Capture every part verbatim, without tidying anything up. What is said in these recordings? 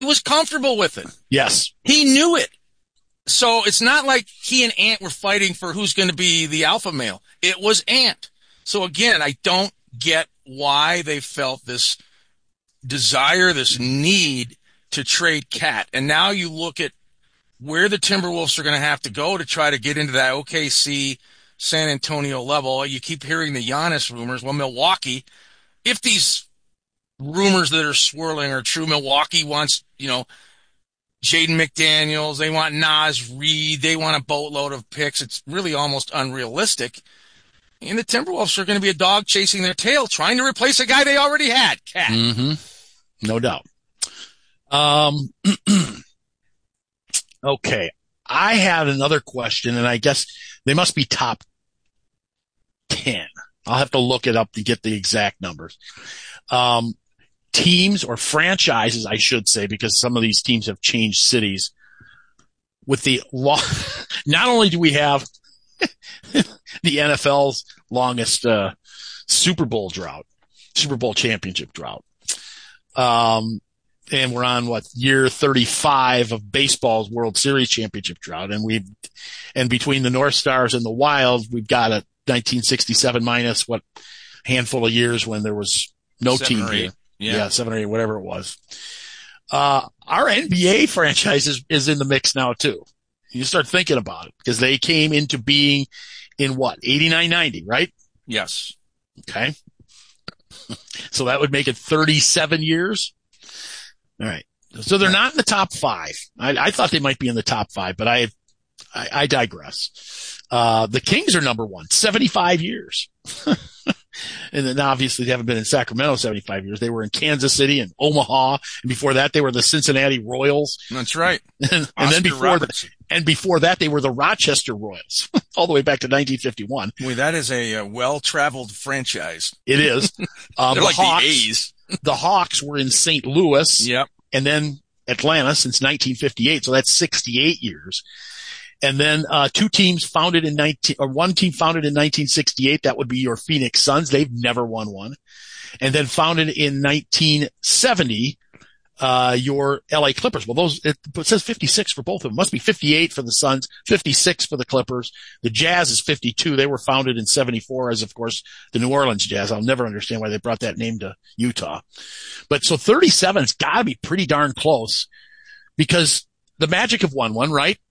was comfortable with it. Yes. He knew it. So it's not like he and Ant were fighting for who's going to be the alpha male. It was Ant. So again, I don't get why they felt this desire, this need to trade Cat. And now you look at where the Timberwolves are going to have to go to try to get into that O K C, San Antonio level. You keep hearing the Giannis rumors. Well, Milwaukee, if these rumors that are swirling are true, Milwaukee wants, you know, Jaden McDaniels. They want Naz Reid. They want a boatload of picks. It's really almost unrealistic. And the Timberwolves are going to be a dog chasing their tail, trying to replace a guy they already had, Cat. Mm-hmm. No doubt. Um, okay. I had another question, and I guess they must be top ten. I'll have to look it up to get the exact numbers. Um, teams or franchises, I should say, because some of these teams have changed cities. With the law, not only do we have the N F L's longest uh, Super Bowl drought, Super Bowl championship drought, um, and we're on what year thirty-five of baseball's World Series championship drought, and we've and between the North Stars and the Wild, we've got a nineteen sixty-seven minus what handful of years when there was no Seven team or here. eight. Yeah. yeah, seven or eight, whatever it was. Uh, our N B A franchise is, is in the mix now too. You start thinking about it because they came into being in what, eighty-nine ninety, right? Yes. Okay. So that would make it thirty-seven years. All right. So they're not in the top five. I, I thought they might be in the top five, but I, I, I digress. Uh, the Kings are number one, seventy-five years. And then obviously they haven't been in Sacramento seventy-five years. They were in Kansas City and Omaha. And before that, they were the Cincinnati Royals. That's right. and, and then before that, and before that, they were the Rochester Royals all the way back to nineteen fifty-one. Boy, that is a, a well-traveled franchise. It is. Um, They're the like Hawks, the A's. The Hawks were in Saint Louis. Yep. And then Atlanta since nineteen fifty-eight. So that's sixty-eight years. And then, uh, two teams founded in nineteen, or one team founded in nineteen sixty-eight. That would be your Phoenix Suns. They've never won one. And then founded in nineteen seventy, uh, your L A Clippers. Well, those, it, it says fifty-six for both of them. It must be fifty-eight for the Suns, fifty-six for the Clippers. The Jazz is fifty-two. They were founded in seventy-four as, of course, the New Orleans Jazz. I'll never understand why they brought that name to Utah. But so thirty-seven's gotta be pretty darn close because the Magic have won one, right?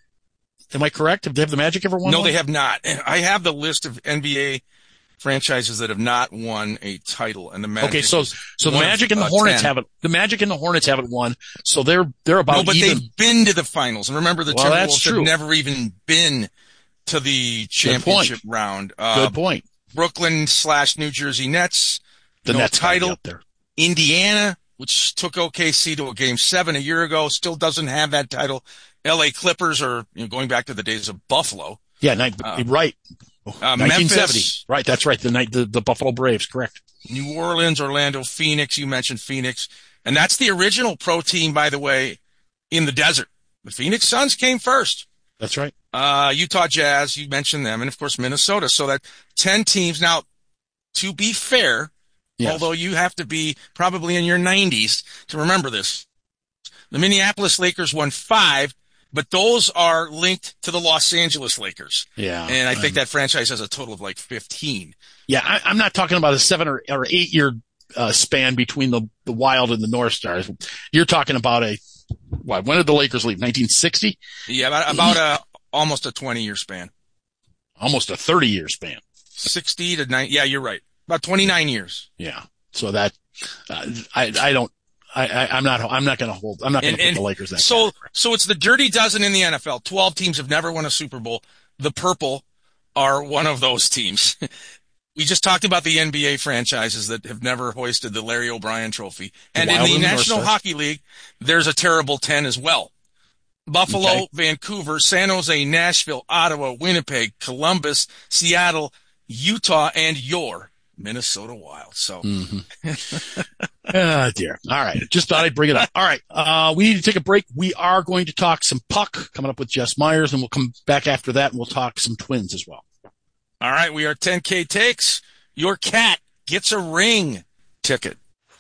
Am I correct? Have they have the Magic ever won No, one? they have not. I have the list of N B A franchises that have not won a title, and the Magic. Okay, so so the Magic and the uh, Hornets ten. haven't. The Magic and the Hornets haven't won, so they're they're about No, but even. they've been to the finals. And remember, the Well, that's Timberwolves true. have never even been to the championship round. Uh, Good point. Brooklyn slash New Jersey Nets, The no Nets gotta be title. up there. Indiana, which took O K C to a game seven a year ago, still doesn't have that title. L A Clippers are, you know, going back to the days of Buffalo. Yeah, ni- Uh, right. Uh, nineteen seventy. Memphis, Right, that's right. The night the, the Buffalo Braves, correct. New Orleans, Orlando, Phoenix. You mentioned Phoenix. And that's the original pro team, by the way, in the desert. The Phoenix Suns came first. That's right. Uh, Utah Jazz, you mentioned them. And of course, Minnesota. So that ten teams. Now, to be fair, Yes. although you have to be probably in your nineties to remember this, the Minneapolis Lakers won five, but those are linked to the Los Angeles Lakers. Yeah. And I think um, that franchise has a total of like fifteen. Yeah, I, I'm not talking about a seven or, or eight year uh, span between the, the Wild and the North Stars. You're talking about a, what, when did the Lakers leave? nineteen sixty? Yeah, about, about a, almost a twenty year span. Almost a thirty year span. sixty to ninety. Yeah, you're right. About twenty-nine years. Yeah. So that, uh, I, I don't, I, I, I'm not, I'm not going to hold, I'm not going to And, put and the Lakers that so, category. so it's the dirty dozen in the N F L. twelve teams have never won a Super Bowl. The purple are one of those teams. We just talked about the N B A franchises that have never hoisted the Larry O'Brien trophy. And in Wild the and the National North Stars. Hockey League, there's a terrible ten as well. Buffalo, Okay. Vancouver, San Jose, Nashville, Ottawa, Winnipeg, Columbus, Seattle, Utah, and your Minnesota Wild. So Mm-hmm. Ah, dear. All right. Just thought I'd bring it up. All right. Uh, we need to take a break. We are going to talk some puck coming up with Jess Myers, and we'll come back after that and we'll talk some Twins as well. all right, we are ten K takes. Your cat gets a ring ticket.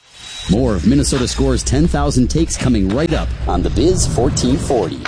More of Minnesota Score's ten thousand takes coming right up on The Biz fourteen forty.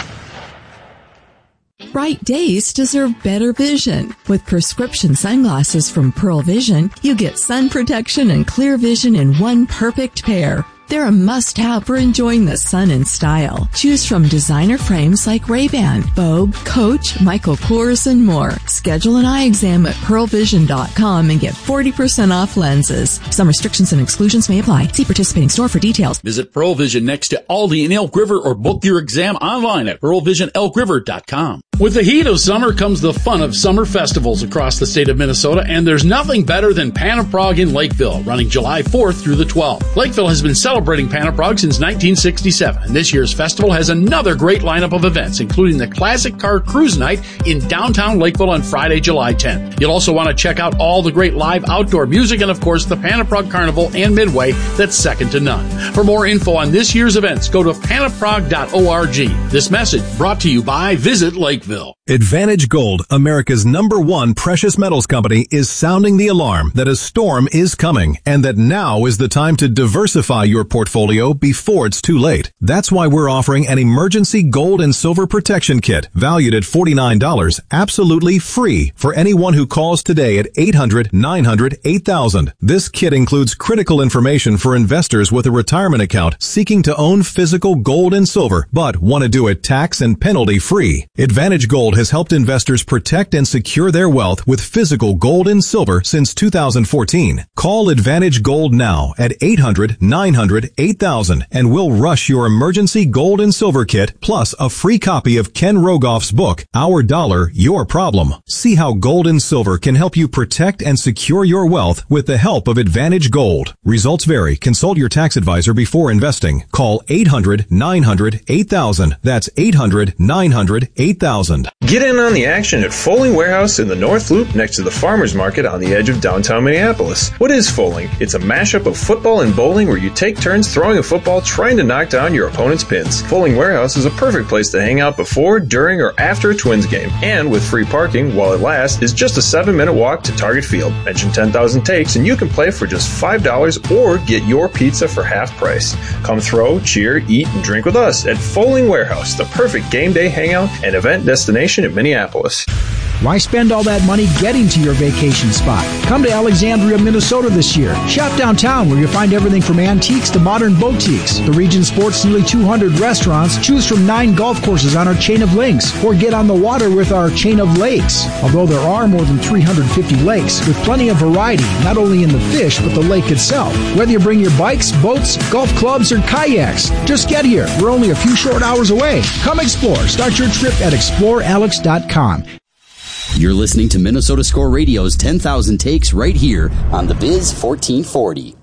Bright days deserve better vision. With prescription sunglasses from Pearl Vision, you get sun protection and clear vision in one perfect pair. They're a must-have for enjoying the sun in style. Choose from designer frames like Ray-Ban, Vogue, Coach, Michael Kors, and more. Schedule an eye exam at pearl vision dot com and get forty percent off lenses. Some restrictions and exclusions may apply. See participating store for details. Visit Pearl Vision next to Aldi in Elk River or book your exam online at pearl vision elk river dot com. With the heat of summer comes the fun of summer festivals across the state of Minnesota, and there's nothing better than Pan of Prague in Lakeville, running July fourth through the twelfth. Lakeville has been celebrating Pan of Prague since nineteen sixty-seven, and this year's festival has another great lineup of events, including the Classic Car Cruise Night in downtown Lakeville on Friday, July tenth. You'll also want to check out all the great live outdoor music and, of course, the Pan of Prague Carnival and Midway that's second to none. For more info on this year's events, go to pan of prague dot org. This message brought to you by Visit Lakeville. Advantage Gold, America's number one precious metals company, is sounding the alarm that a storm is coming and that now is the time to diversify your portfolio before it's too late. That's why we're offering an emergency gold and silver protection kit valued at forty-nine dollars, absolutely free for anyone who calls today at eight hundred, nine hundred, eight thousand. This kit includes critical information for investors with a retirement account seeking to own physical gold and silver, but want to do it tax and penalty free. Advantage Gold has helped investors protect and secure their wealth with physical gold and silver since two thousand fourteen. Call Advantage Gold now at eight hundred, nine hundred, eight thousand and we'll rush your emergency gold and silver kit plus a free copy of Ken Rogoff's book, Our Dollar, Your Problem. See how gold and silver can help you protect and secure your wealth with the help of Advantage Gold. Results vary. Consult your tax advisor before investing. Call eight hundred, nine hundred, eight thousand. That's eight hundred, nine hundred, eight thousand. Get in on the action at Foaling Warehouse in the North Loop next to the Farmers Market on the edge of downtown Minneapolis. What is Foaling? It's a mashup of football and bowling where you take turns throwing a football trying to knock down your opponent's pins. Foaling Warehouse is a perfect place to hang out before, during, or after a Twins game. And with free parking, while it lasts, is just a seven minute walk to Target Field. Mention ten thousand takes and you can play for just five dollars or get your pizza for half price. Come throw, cheer, eat, and drink with us at Foaling Warehouse, the perfect game day hangout and event destination at Minneapolis. Why spend all that money getting to your vacation spot? Come to Alexandria, Minnesota this year. Shop downtown where you'll find everything from antiques to modern boutiques. The region sports nearly two hundred restaurants. Choose from nine golf courses on our chain of links or get on the water with our chain of lakes. Although there are more than three hundred fifty lakes with plenty of variety, not only in the fish but the lake itself. Whether you bring your bikes, boats, golf clubs, or kayaks, just get here. We're only a few short hours away. Come explore. Start your trip at explore alex dot com. You're listening to Minnesota Score Radio's ten thousand takes right here on The Biz fourteen forty.